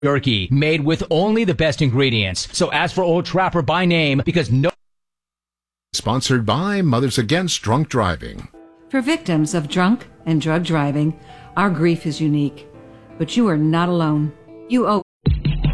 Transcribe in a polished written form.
jerky made with only the best ingredients. So ask for Old Trapper by name because no... Sponsored by Mothers Against Drunk Driving. For victims of drunk and drug driving, our grief is unique. But you are not alone. You owe